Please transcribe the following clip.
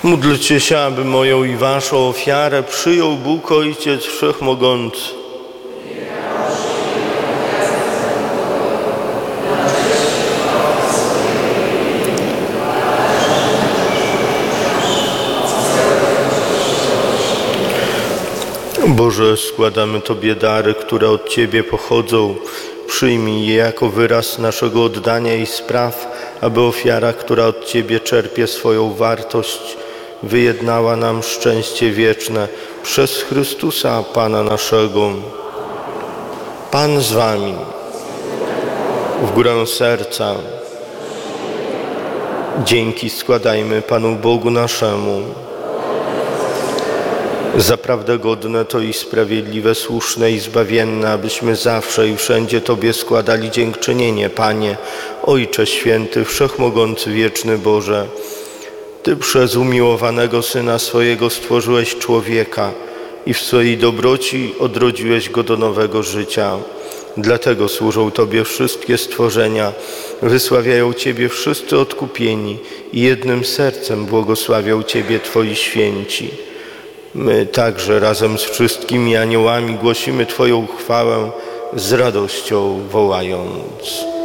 Módlcie się, aby moją i waszą ofiarę przyjął Bóg Ojciec Wszechmogący. Boże, składamy Tobie dary, które od Ciebie pochodzą. Przyjmij je jako wyraz naszego oddania i spraw, aby ofiara, która od Ciebie czerpie swoją wartość, wyjednała nam szczęście wieczne przez Chrystusa, Pana naszego. Pan z Wami. W górę serca. Dzięki składajmy Panu Bogu naszemu. Zaprawdę godne to i sprawiedliwe, słuszne i zbawienne, abyśmy zawsze i wszędzie Tobie składali dziękczynienie, Panie, Ojcze Święty, Wszechmogący, Wieczny Boże. Ty przez umiłowanego Syna swojego stworzyłeś człowieka i w swojej dobroci odrodziłeś go do nowego życia. Dlatego służą Tobie wszystkie stworzenia, wysławiają Ciebie wszyscy odkupieni i jednym sercem błogosławią Ciebie Twoi święci. My także razem z wszystkimi aniołami głosimy Twoją chwałę z radością wołając.